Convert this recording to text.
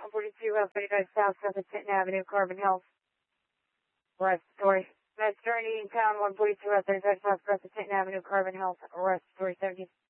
142 West 35 South, South of Tinton Avenue, Carbon Hills. Arrest story. That's journey in town, 142 West 35 South, South of Tinton Avenue, Carbon Hills. Arrest story 17.